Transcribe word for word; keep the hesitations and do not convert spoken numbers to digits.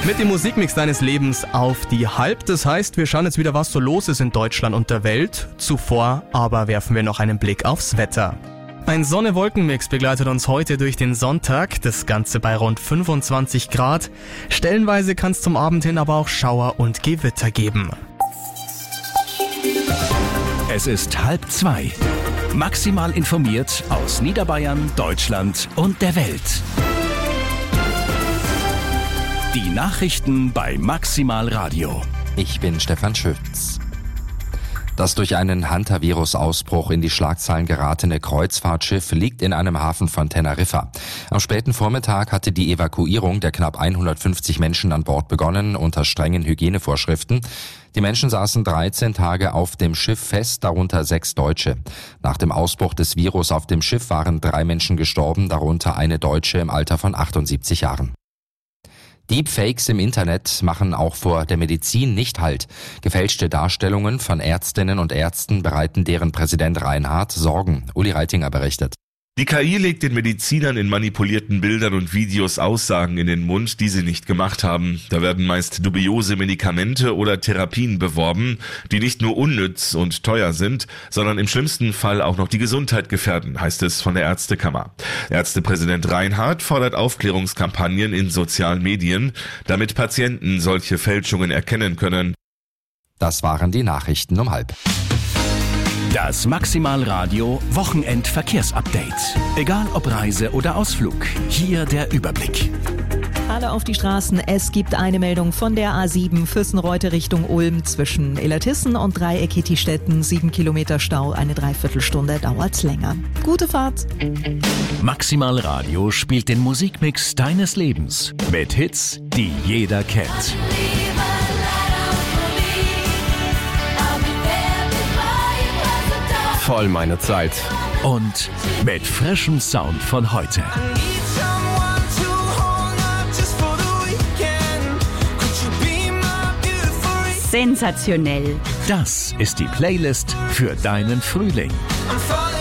Mit dem Musikmix deines Lebens auf die Halb. Das heißt, wir schauen jetzt wieder, was so los ist in Deutschland und der Welt. Zuvor aber werfen wir noch einen Blick aufs Wetter. Ein Sonne-Wolken-Mix begleitet uns heute durch den Sonntag, das Ganze bei rund fünfundzwanzig Grad. Stellenweise kann es zum Abend hin aber auch Schauer und Gewitter geben. Es ist halb zwei. Maximal informiert aus Niederbayern, Deutschland und der Welt. Die Nachrichten bei Maximal Radio. Ich bin Stefan Schütz. Das durch einen Hantavirus-Ausbruch in die Schlagzeilen geratene Kreuzfahrtschiff liegt in einem Hafen von Teneriffa. Am späten Vormittag hatte die Evakuierung der knapp hundertfünfzig Menschen an Bord begonnen, unter strengen Hygienevorschriften. Die Menschen saßen dreizehn Tage auf dem Schiff fest, darunter sechs Deutsche. Nach dem Ausbruch des Virus auf dem Schiff waren drei Menschen gestorben, darunter eine Deutsche im Alter von achtundsiebzig Jahren. Deepfakes im Internet machen auch vor der Medizin nicht Halt. Gefälschte Darstellungen von Ärztinnen und Ärzten bereiten deren Präsident Reinhardt Sorgen. Uli Reitinger berichtet. Die K I legt den Medizinern in manipulierten Bildern und Videos Aussagen in den Mund, die sie nicht gemacht haben. Da werden meist dubiose Medikamente oder Therapien beworben, die nicht nur unnütz und teuer sind, sondern im schlimmsten Fall auch noch die Gesundheit gefährden, heißt es von der Ärztekammer. Ärztepräsident Reinhardt fordert Aufklärungskampagnen in sozialen Medien, damit Patienten solche Fälschungen erkennen können. Das waren die Nachrichten um halb. Das Maximal Radio Wochenendverkehrsupdate. Egal ob Reise oder Ausflug, hier der Überblick. Alle auf die Straßen. Es gibt eine Meldung von der A sieben Fürstenreute Richtung Ulm zwischen Illertissen und Dreieck-Kietistetten. Sieben Kilometer Stau, eine Dreiviertelstunde dauert's länger. Gute Fahrt. Maximal Radio spielt den Musikmix deines Lebens mit Hits, die jeder kennt. Voll meine Zeit. Und mit frischem Sound von heute. Sensationell. Das ist die Playlist für deinen Frühling.